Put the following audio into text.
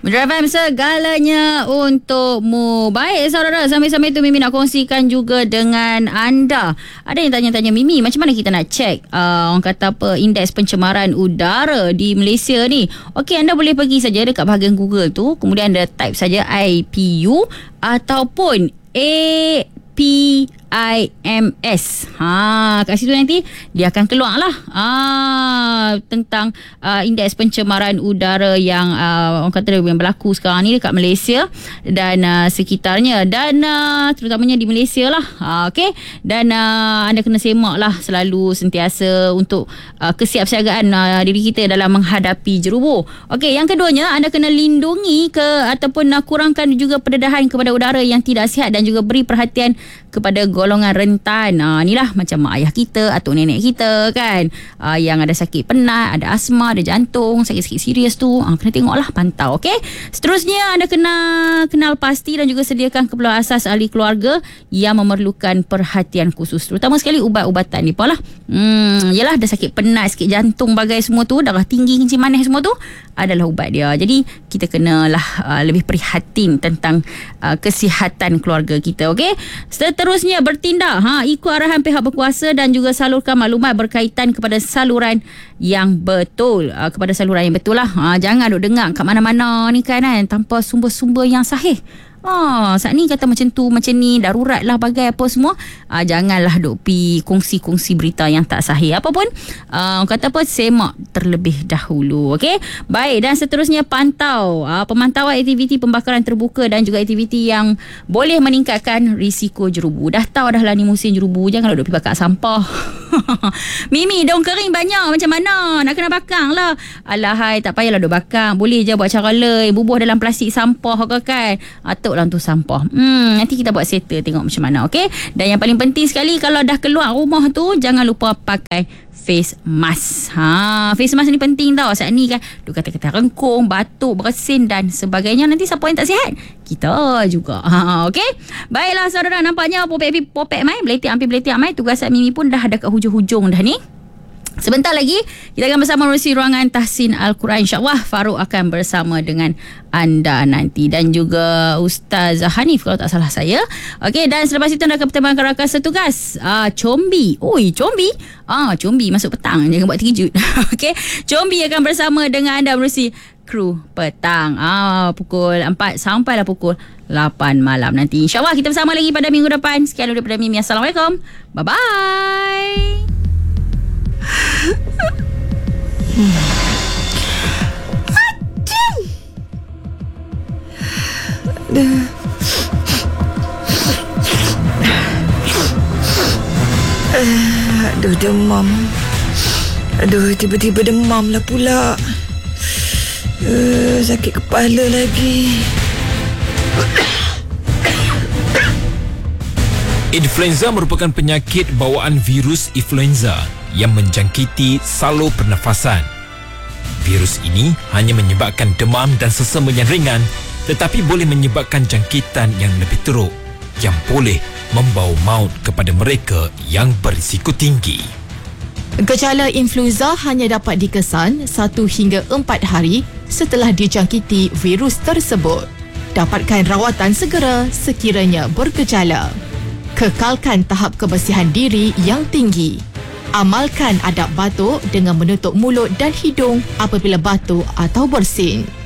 Mutiara FM segalanya untukmu. Baik saudara, sambil-sambil tu Mimi nak kongsikan juga dengan anda. Ada yang tanya-tanya Mimi, macam mana kita nak check orang kata apa, indeks pencemaran udara di Malaysia ni. Okey, anda boleh pergi saja dekat bahagian Google tu, kemudian anda type saja IPU ataupun APIMS. Kat situ nanti dia akan keluar lah tentang indeks pencemaran udara yang orang kata yang berlaku sekarang ni dekat Malaysia dan sekitarnya, dan terutamanya di Malaysia lah. Okey, dan anda kena semak lah selalu sentiasa untuk kesiapsiagaan diri kita dalam menghadapi jerubu. Okey, yang keduanya, anda kena lindungi ataupun kurangkan juga pendedahan kepada udara yang tidak sihat dan juga beri perhatian kepada golongan rentan. Inilah macam mak ayah kita atau nenek kita kan, yang ada sakit penat, ada asma, ada jantung, sakit-sakit serius tu, kena tengoklah, pantau. Okey, seterusnya anda kena kenal pasti dan juga sediakan keperluan asas ahli keluarga yang memerlukan perhatian khusus, terutama sekali ubat-ubatan ni lah. Yalah, ada sakit penat, sakit jantung, bagai semua tu, darah tinggi, kencing manis semua tu adalah ubat dia. Jadi kita kenalah lebih prihatin tentang kesihatan keluarga kita. Okey, seterusnya bertindak ikut arahan pihak berkuasa dan juga salurkan maklumat berkaitan kepada saluran yang betul. Kepada saluran yang betul lah. Jangan duk dengar kat mana-mana ni kan tanpa sumber-sumber yang sahih. Saat ni kata macam tu, macam ni, darurat lah bagai apa semua. Janganlah duk pi kongsi-kongsi berita yang tak sahih. Apapun kata apa, semak terlebih dahulu. Okey, baik. Dan seterusnya pantau pemantauan aktiviti pembakaran terbuka dan juga aktiviti yang boleh meningkatkan risiko jerubu. Dah tahu dah lah ni musim jerubu, jangan duk pi bakar sampah. Mimi, daun kering banyak, macam mana nak kena bakar lah. Alahai, tak payahlah duk bakar, boleh je buat cara lain, bubuh dalam plastik sampah ke kan, atuk lah untuk sampah. Nanti kita buat settle, tengok macam mana. Okey, dan yang paling penting sekali, kalau dah keluar rumah tu, jangan lupa pakai face mask. Face mask ni penting tau. Saat ni kan duk kata-kata rengkung, batuk, bersin dan sebagainya. Nanti siapa yang tak sihat? Kita juga. Okey, baiklah saudara, nampaknya popek mai, beletik mai, tugasan Mimi pun dah ada kat hujung-hujung dah ni. Sebentar lagi kita akan bersama menerusi ruangan tahsin Al-Quran. InsyaAllah Farouk akan bersama dengan anda nanti, dan juga Ustaz Hanif kalau tak salah saya. Okey, dan selepas itu anda akan pertimbangkan rakan setugas Combi. Combi masuk petang, jangan buat terkejut. Okey, Combi akan bersama dengan anda menerusi kru petang pukul 4 sampailah pukul 8 malam nanti. InsyaAllah kita bersama lagi pada minggu depan. Sekian daripada Mimi. Assalamualaikum. Bye-bye. Macam aduh, demam. Tiba-tiba demam lah pula. Sakit kepala lagi. Influenza merupakan penyakit bawaan virus influenza yang menjangkiti salur pernafasan. Virus ini hanya menyebabkan demam dan sesama yang ringan, tetapi boleh menyebabkan jangkitan yang lebih teruk yang boleh membawa maut kepada mereka yang berisiko tinggi. Gejala influenza hanya dapat dikesan 1 hingga 4 hari setelah dijangkiti virus tersebut. Dapatkan rawatan segera sekiranya bergejala. Kekalkan tahap kebersihan diri yang tinggi. Amalkan adab batuk dengan menutup mulut dan hidung apabila batuk atau bersin.